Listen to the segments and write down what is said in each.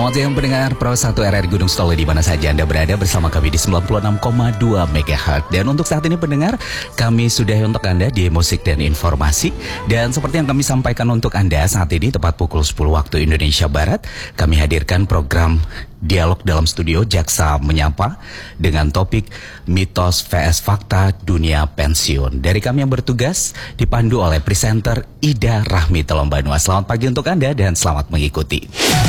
Selamat siang pendengar Pro 1 RRI Gunung Sitoli di mana saja Anda berada, bersama kami di 96,2 MHz. Dan untuk saat ini pendengar, kami sudah untuk Anda di musik dan informasi. Dan seperti yang kami sampaikan untuk Anda saat ini tepat pukul 10 waktu Indonesia Barat, kami hadirkan program Dialog dalam Studio Jaksa Menyapa dengan topik Mitos vs Fakta Dunia Pensiun. Dari kami yang bertugas dipandu oleh presenter Ida Rahmi Telombanua. Selamat pagi untuk Anda dan selamat mengikuti.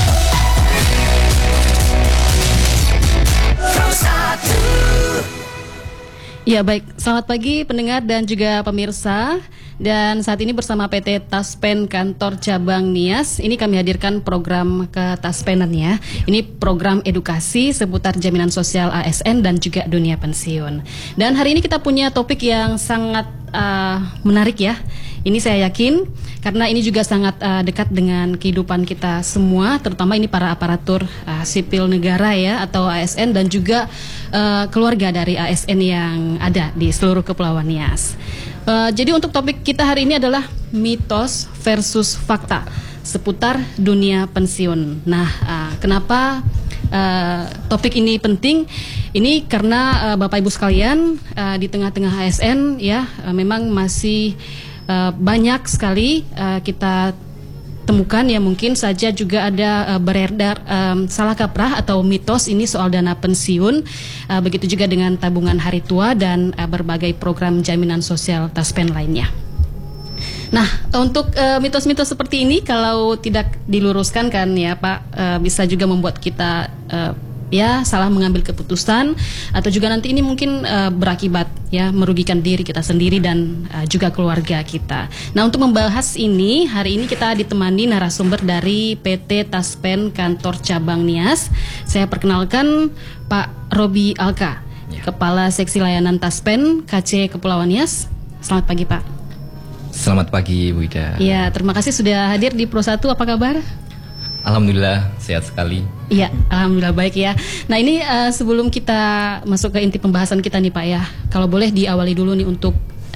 Ya baik, selamat pagi pendengar dan juga pemirsa. Dan saat ini bersama PT Taspen Kantor Cabang Nias, ini kami hadirkan program ketaspenan ya. Ini program edukasi seputar jaminan sosial ASN dan juga dunia pensiun. Dan hari ini kita punya topik yang sangat menarik ya. Ini saya yakin karena ini juga sangat dekat dengan kehidupan kita semua, terutama ini para aparatur sipil negara ya atau ASN dan juga keluarga dari ASN yang ada di seluruh Kepulauan Nias. Jadi untuk topik kita hari ini adalah mitos versus fakta seputar dunia pensiun. Nah, kenapa topik ini penting? Ini karena Bapak Ibu sekalian di tengah-tengah ASN ya memang masih banyak sekali kita temukan ya, mungkin saja juga ada beredar salah kaprah atau mitos ini soal dana pensiun, begitu juga dengan tabungan hari tua dan berbagai program jaminan sosial Taspen lainnya. Nah, untuk mitos-mitos seperti ini kalau tidak diluruskan kan ya Pak, bisa juga membuat kita ya salah mengambil keputusan atau juga nanti ini mungkin berakibat ya merugikan diri kita sendiri dan juga keluarga kita. Nah, untuk membahas ini hari ini kita ditemani narasumber dari PT Taspen Kantor Cabang Nias. Saya perkenalkan Pak Robi Alka, Kepala Seksi Layanan Taspen KC Kepulauan Nias. Selamat pagi Pak. Selamat pagi Bu Ida. Ya, terima kasih sudah hadir di Pro 1. Apa kabar? Alhamdulillah sehat sekali. Iya, alhamdulillah baik ya. Nah ini sebelum kita masuk ke inti pembahasan kita nih Pak ya, kalau boleh diawali dulu nih untuk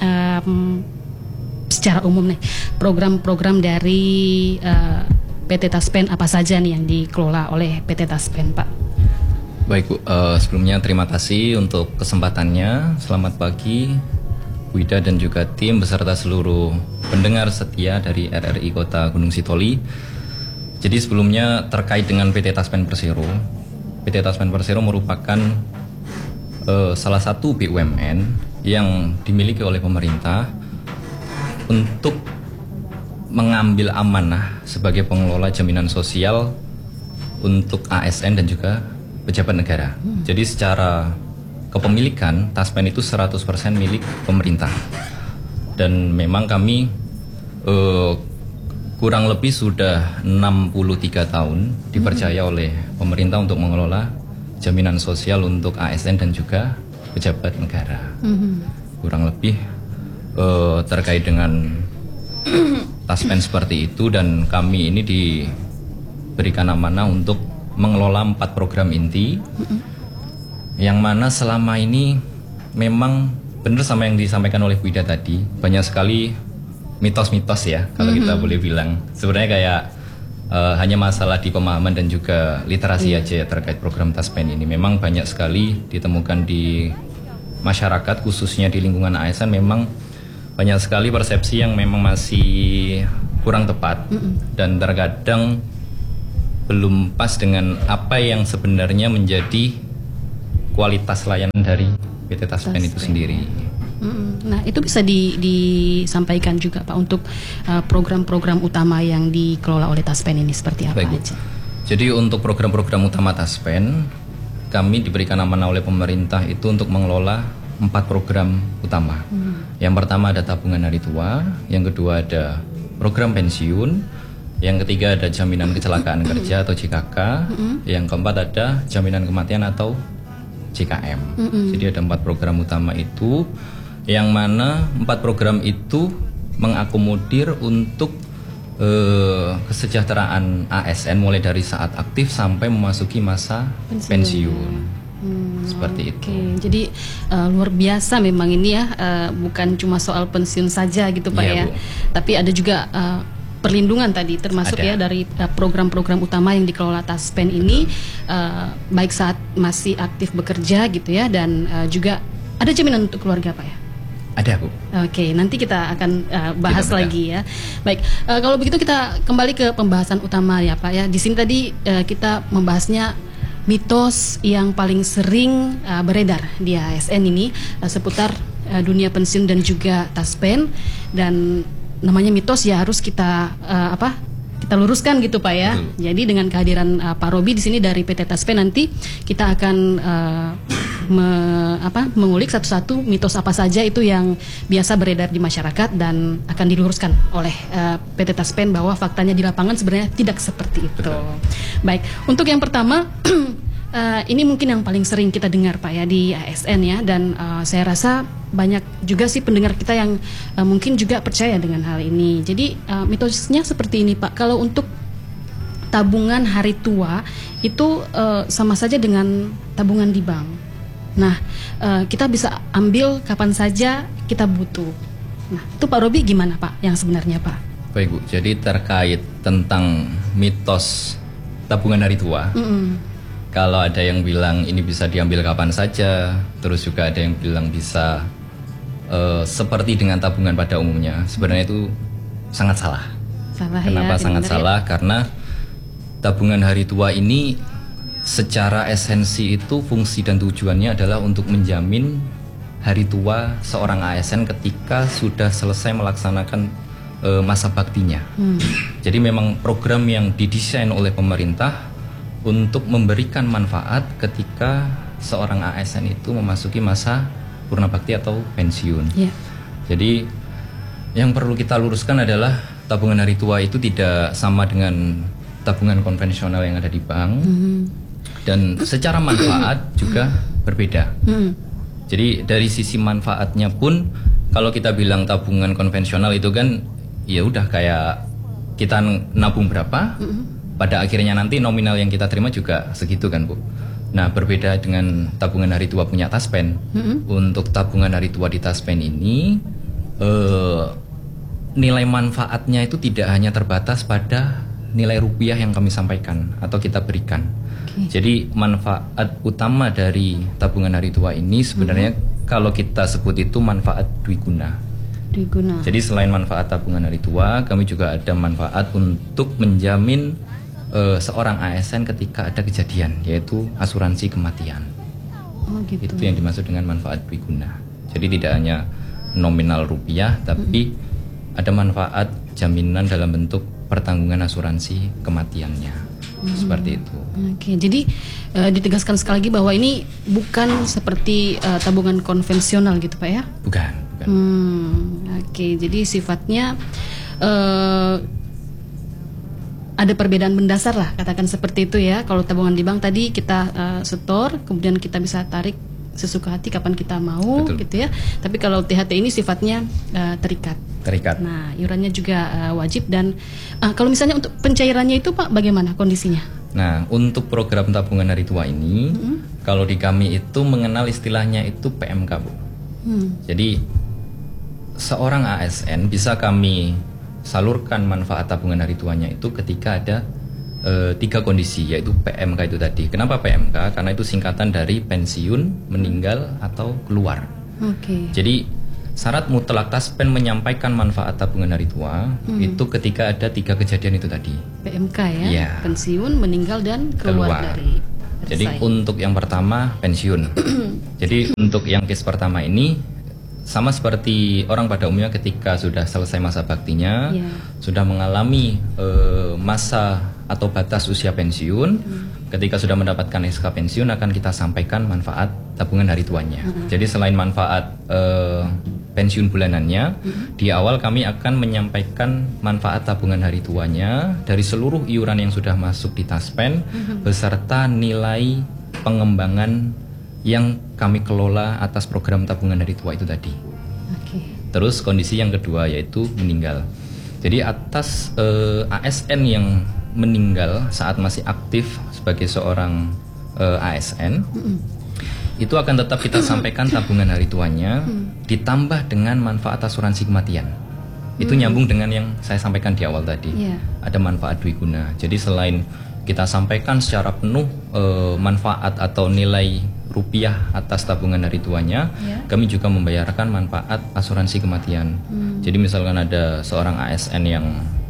secara umum nih program-program dari PT Taspen apa saja nih yang dikelola oleh PT Taspen Pak? Baik Bu, sebelumnya terima kasih untuk kesempatannya. Selamat pagi Bu Ida dan juga tim beserta seluruh pendengar setia dari RRI Kota Gunung Sitoli. Jadi sebelumnya terkait dengan PT Taspen Persero, PT Taspen Persero merupakan salah satu BUMN yang dimiliki oleh pemerintah untuk mengambil amanah sebagai pengelola jaminan sosial untuk ASN dan juga pejabat negara. Jadi secara kepemilikan Taspen itu 100% milik pemerintah. Dan memang kami kurang lebih sudah 63 tahun dipercaya oleh pemerintah untuk mengelola jaminan sosial untuk ASN dan juga pejabat negara. Kurang lebih terkait dengan Taspen seperti itu, dan kami ini diberikan amanah untuk mengelola 4 program inti yang mana selama ini memang benar sama yang disampaikan oleh Bu Ida tadi, banyak sekali mitos-mitos ya kalau kita boleh bilang. Sebenarnya kayak hanya masalah di pemahaman dan juga literasi aja ya terkait program Taspen ini. Memang banyak sekali ditemukan di masyarakat khususnya di lingkungan ASN, memang banyak sekali persepsi yang memang masih kurang tepat dan terkadang belum pas dengan apa yang sebenarnya menjadi kualitas layanan dari PT Taspen itu sendiri. Nah itu bisa disampaikan juga Pak untuk program-program utama yang dikelola oleh Taspen ini seperti apa aja? Jadi untuk program-program utama Taspen, kami diberikan amanah oleh pemerintah itu untuk mengelola 4 program utama. Yang pertama ada tabungan hari tua, yang kedua ada program pensiun, yang ketiga ada jaminan kecelakaan kerja atau JKK, yang keempat ada jaminan kematian atau JKM. Jadi ada 4 program utama itu, yang mana 4 program itu mengakomodir untuk kesejahteraan ASN mulai dari saat aktif sampai memasuki masa pensiun. Seperti itu. Jadi luar biasa memang ini ya, bukan cuma soal pensiun saja gitu Pak ya. Bu. Tapi ada juga perlindungan tadi termasuk Ada. ya dari program-program utama yang dikelola Taspen ini, baik saat masih aktif bekerja gitu ya, dan juga ada jaminan untuk keluarga Pak ya? Ada, Bu. Oke, nanti kita akan bahas Kita lagi ya. Baik, kalau begitu kita kembali ke pembahasan utama ya Pak ya. Di sini tadi kita membahasnya mitos yang paling sering beredar di ASN ini seputar dunia pensiun dan juga Taspen, dan namanya mitos ya harus kita kita luruskan gitu Pak ya. Betul. Jadi dengan kehadiran Pak Robi di sini dari PT Taspen, nanti kita akan mengulik satu-satu mitos apa saja itu yang biasa beredar di masyarakat dan akan diluruskan oleh PT Taspen bahwa faktanya di lapangan sebenarnya tidak seperti itu. Betul. Baik, untuk yang pertama ini mungkin yang paling sering kita dengar Pak ya di ASN ya, dan saya rasa banyak juga sih pendengar kita yang mungkin juga percaya dengan hal ini. Jadi mitosnya seperti ini Pak, kalau untuk tabungan hari tua itu sama saja dengan tabungan di bank. Nah, kita bisa ambil kapan saja kita butuh. Nah, itu Pak Robi gimana Pak yang sebenarnya Pak? Baik, Bu. Jadi terkait tentang mitos tabungan hari tua, kalau ada yang bilang ini bisa diambil kapan saja, terus juga ada yang bilang bisa seperti dengan tabungan pada umumnya, sebenarnya itu sangat salah. Salah. Kenapa ya, sangat salah? Karena tabungan hari tua ini secara esensi itu fungsi dan tujuannya adalah untuk menjamin hari tua seorang ASN ketika sudah selesai melaksanakan masa baktinya. Jadi memang program yang didesain oleh pemerintah untuk memberikan manfaat ketika seorang ASN itu memasuki masa purna bakti atau pensiun. Ya. Jadi yang perlu kita luruskan adalah tabungan hari tua itu tidak sama dengan tabungan konvensional yang ada di bank. Dan secara manfaat juga berbeda. Jadi dari sisi manfaatnya pun, kalau kita bilang tabungan konvensional itu kan ya udah kayak kita nabung berapa, pada akhirnya nanti nominal yang kita terima juga segitu kan Bu. Nah, berbeda dengan tabungan hari tua punya Taspen. Untuk tabungan hari tua di Taspen ini nilai manfaatnya itu tidak hanya terbatas pada nilai rupiah yang kami sampaikan atau kita berikan. Jadi manfaat utama dari tabungan hari tua ini sebenarnya kalau kita sebut itu manfaat dwiguna. Jadi selain manfaat tabungan hari tua, kami juga ada manfaat untuk menjamin seorang ASN ketika ada kejadian, yaitu asuransi kematian. Oh, gitu. Itu yang dimaksud dengan manfaat dwiguna. Jadi tidak hanya nominal rupiah, tapi ada manfaat jaminan dalam bentuk pertanggungan asuransi kematiannya. Seperti itu. Oke, jadi ditegaskan sekali lagi bahwa ini bukan seperti tabungan konvensional gitu Pak ya? Bukan. Oke, jadi sifatnya ada perbedaan mendasar lah, katakan seperti itu ya. Kalau tabungan di bank tadi kita setor, kemudian kita bisa tarik sesuka hati kapan kita mau. Betul. Gitu ya. Tapi kalau THT ini sifatnya terikat. Nah, iurannya juga wajib, dan kalau misalnya untuk pencairannya itu Pak bagaimana kondisinya? Nah, untuk program tabungan hari tua ini, kalau di kami itu mengenal istilahnya itu PMK, Bu. Jadi seorang ASN bisa kami salurkan manfaat tabungan hari tuanya itu ketika ada 3 kondisi, yaitu PMK itu tadi. Kenapa PMK? Karena itu singkatan dari pensiun, meninggal, atau keluar. Jadi syarat mutlak Taspen menyampaikan manfaat tabungan hari tua itu ketika ada 3 kejadian itu tadi. PMK ya, pensiun, meninggal, dan keluar dari. Jadi untuk yang pertama pensiun. Jadi untuk yang case pertama ini sama seperti orang pada umumnya ketika sudah selesai masa baktinya, sudah mengalami masa atau batas usia pensiun, ketika sudah mendapatkan SK pensiun akan kita sampaikan manfaat tabungan hari tuanya. Jadi selain manfaat pensiun bulanannya, di awal kami akan menyampaikan manfaat tabungan hari tuanya dari seluruh iuran yang sudah masuk di Taspen beserta nilai pengembangan yang kami kelola atas program tabungan hari tua itu tadi. Terus kondisi yang kedua yaitu meninggal. Jadi atas ASN yang meninggal saat masih aktif sebagai seorang ASN, itu akan tetap kita sampaikan tabungan hari tuanya ditambah dengan manfaat asuransi kematian. Itu nyambung dengan yang saya sampaikan di awal tadi. Iya. Ada manfaat dwiguna. Jadi selain kita sampaikan secara penuh manfaat atau nilai rupiah atas tabungan hari tuanya, kami juga membayarkan manfaat asuransi kematian. Jadi misalkan ada seorang ASN yang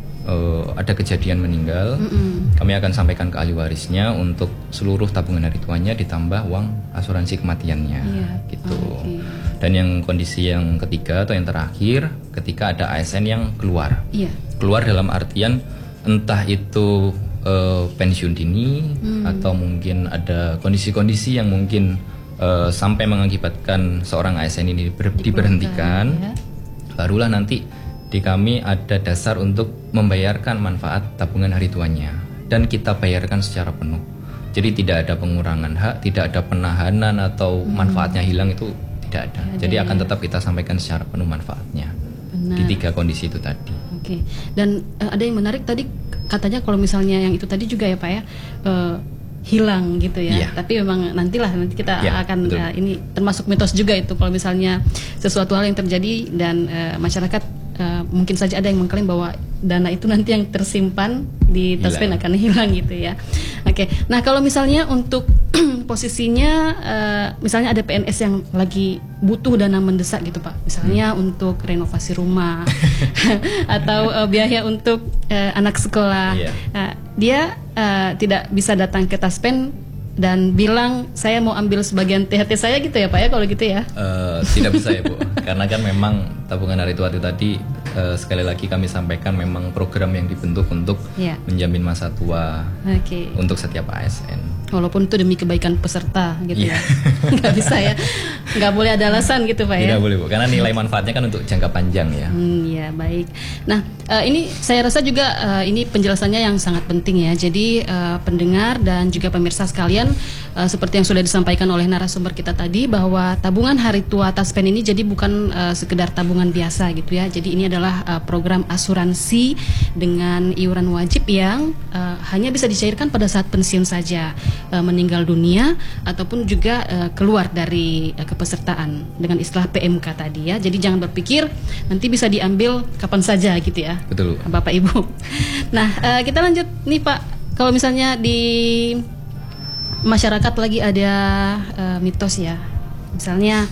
ada kejadian meninggal, kami akan sampaikan ke ahli warisnya untuk seluruh tabungan hari tuanya ditambah uang asuransi kematiannya, gitu. Dan yang kondisi yang ketiga atau yang terakhir, ketika ada ASN yang keluar, keluar dalam artian entah itu pensiun dini atau mungkin ada kondisi-kondisi yang mungkin sampai mengakibatkan seorang ASN ini diberhentikan, barulah nanti di kami ada dasar untuk membayarkan manfaat tabungan hari tuanya dan kita bayarkan secara penuh. Jadi tidak ada pengurangan hak, tidak ada penahanan atau manfaatnya hilang, itu tidak ada. Jadi akan tetap kita sampaikan secara penuh manfaatnya. Benar. Di 3 kondisi itu tadi. Oke. Dan ada yang menarik tadi katanya kalau misalnya yang itu tadi juga ya Pak ya, hilang gitu ya. Tapi memang nanti kita akan ini termasuk mitos juga itu kalau misalnya sesuatu hal yang terjadi dan masyarakat mungkin saja ada yang mengklaim bahwa dana itu nanti yang tersimpan di taspen akan hilang gitu ya. Oke. Nah, kalau misalnya untuk posisinya misalnya ada PNS yang lagi butuh dana mendesak gitu Pak. Misalnya untuk renovasi rumah atau biaya untuk anak sekolah. Dia tidak bisa datang ke taspen dan bilang saya mau ambil sebagian THT saya gitu ya Pak ya, kalau gitu ya? Tidak bisa ya Bu, karena kan memang tabungan hari tua itu tadi sekali lagi kami sampaikan memang program yang dibentuk untuk menjamin masa tua untuk setiap ASN. Walaupun itu demi kebaikan peserta gitu ya, nggak bisa ya, nggak boleh ada alasan gitu Pak ya? Tidak boleh Bu, karena nilai manfaatnya kan untuk jangka panjang ya. Ya baik. Nah ini saya rasa juga ini penjelasannya yang sangat penting ya. Jadi pendengar dan juga pemirsa sekalian, seperti yang sudah disampaikan oleh narasumber kita tadi bahwa tabungan hari tua Taspen ini jadi bukan sekedar tabungan biasa gitu ya. Jadi ini adalah program asuransi dengan iuran wajib yang hanya bisa dicairkan pada saat pensiun saja, meninggal dunia ataupun juga keluar dari kepesertaan dengan istilah PMK tadi ya. Jadi jangan berpikir nanti bisa diambil kapan saja gitu ya. Betul Bapak Ibu. Nah kita lanjut nih Pak. Kalau misalnya di masyarakat lagi ada mitos ya, misalnya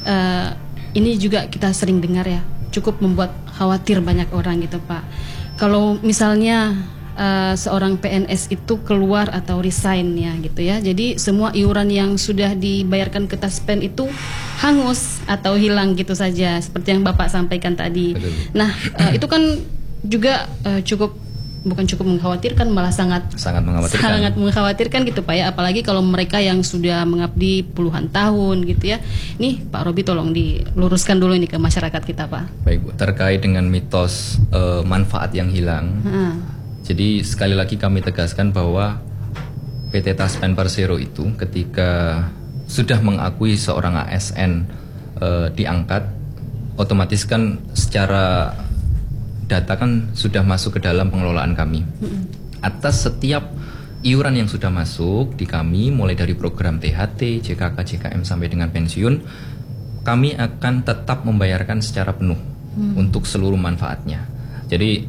ini juga kita sering dengar ya, cukup membuat khawatir banyak orang gitu Pak. Kalau misalnya seorang PNS itu keluar atau resign ya gitu ya, jadi semua iuran yang sudah dibayarkan ke Taspen itu hangus atau hilang gitu saja, seperti yang Bapak sampaikan tadi. Betul. Nah itu kan juga bukan cukup mengkhawatirkan, malah sangat mengkhawatirkan gitu Pak ya, apalagi kalau mereka yang sudah mengabdi puluhan tahun gitu ya. Nih Pak Robi tolong diluruskan dulu ini ke masyarakat kita Pak. Baik Bu, terkait dengan mitos manfaat yang hilang. Jadi sekali lagi kami tegaskan bahwa PT Taspen Persero itu ketika sudah mengakui seorang ASN diangkat, otomatis kan secara data kan sudah masuk ke dalam pengelolaan kami. Atas setiap iuran yang sudah masuk di kami, mulai dari program THT, JKK, JKM sampai dengan pensiun, kami akan tetap membayarkan secara penuh untuk seluruh manfaatnya. Jadi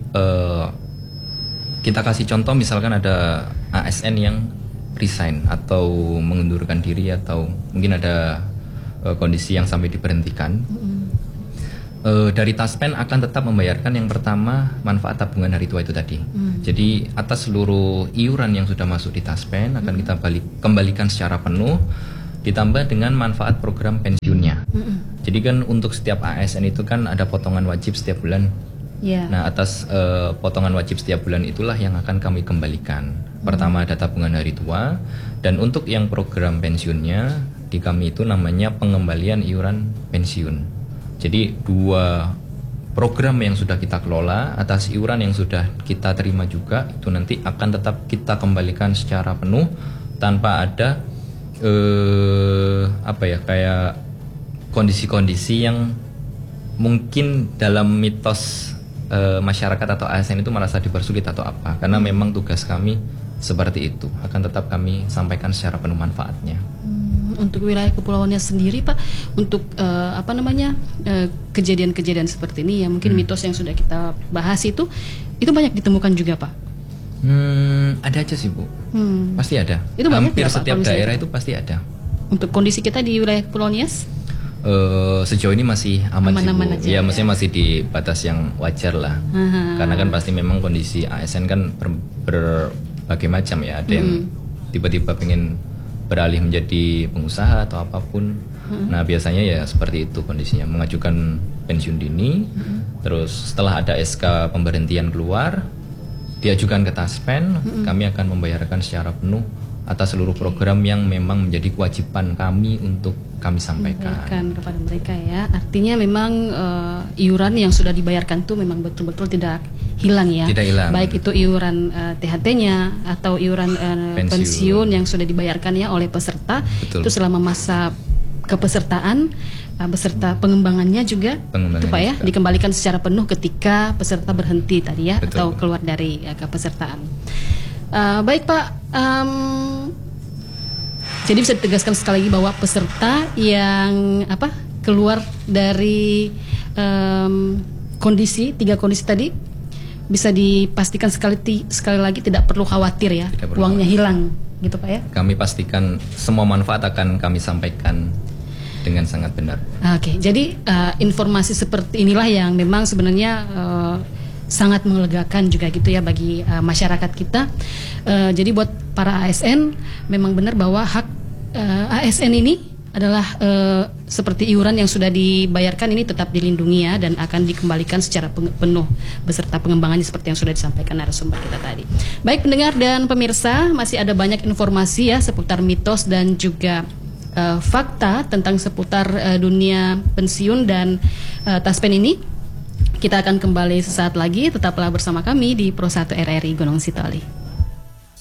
kita kasih contoh, misalkan ada ASN yang resign atau mengundurkan diri atau mungkin ada kondisi yang sampai diberhentikan. Dari Taspen akan tetap membayarkan yang pertama manfaat tabungan hari tua itu tadi. Jadi atas seluruh iuran yang sudah masuk di Taspen akan kita kembalikan secara penuh, ditambah dengan manfaat program pensiunnya. Jadi kan untuk setiap ASN itu kan ada potongan wajib setiap bulan. Nah atas potongan wajib setiap bulan itulah yang akan kami kembalikan. Pertama ada tabungan hari tua, dan untuk yang program pensiunnya di kami itu namanya pengembalian iuran pensiun. Jadi 2 program yang sudah kita kelola atas iuran yang sudah kita terima juga itu nanti akan tetap kita kembalikan secara penuh tanpa ada kayak kondisi-kondisi yang mungkin dalam mitos masyarakat atau ASN itu merasa dipersulit atau apa, karena memang tugas kami seperti itu, akan tetap kami sampaikan secara penuh manfaatnya. Untuk wilayah kepulauannya sendiri Pak, untuk kejadian-kejadian seperti ini ya mungkin mitos yang sudah kita bahas itu banyak ditemukan juga Pak. Ada aja sih Bu, pasti ada. Itu banyak hampir ya, Pak, setiap kalau daerah misalnya itu pasti ada. Untuk kondisi kita di wilayah Kepulauan Nias? Sejauh ini masih aman sih Bu. Aman-aman aja Ya, ya. maksudnya masih di batas yang wajar lah. Karena kan pasti memang kondisi ASN kan berbagai macam ya. Ada yang tiba-tiba pengen beralih menjadi pengusaha atau apapun. Nah biasanya ya seperti itu kondisinya, mengajukan pensiun dini. Terus setelah ada SK pemberhentian keluar, diajukan ke Taspen, kami akan membayarkan secara penuh atas seluruh program yang memang menjadi kewajiban kami untuk kami sampaikan Kepada mereka ya. Artinya memang iuran yang sudah dibayarkan itu memang betul-betul tidak hilang ya. Tidak hilang. Baik itu iuran THT-nya atau iuran pensiun yang sudah dibayarkan ya oleh peserta. Betul. Itu selama masa kepesertaan beserta pengembangannya juga itu Pak ya, dikembalikan secara penuh ketika peserta berhenti tadi ya. Betul. Atau keluar dari kepesertaan. Baik Pak, jadi bisa ditegaskan sekali lagi bahwa peserta yang keluar dari tiga kondisi tadi bisa dipastikan sekali lagi tidak perlu khawatir ya, uangnya hilang gitu Pak ya. Kami pastikan semua manfaat akan kami sampaikan dengan sangat benar. Oke, jadi informasi seperti inilah yang memang sebenarnya sangat melegakan juga gitu ya bagi masyarakat kita. Jadi buat para ASN memang benar bahwa hak ASN ini adalah seperti iuran yang sudah dibayarkan ini tetap dilindungi ya dan akan dikembalikan secara penuh beserta pengembangannya seperti yang sudah disampaikan narasumber kita tadi. Baik pendengar dan pemirsa, masih ada banyak informasi ya seputar mitos dan juga fakta tentang seputar dunia pensiun dan Taspen ini. Kita akan kembali sesaat lagi, tetaplah bersama kami di Pro 1 RRI Gunung Sitoli.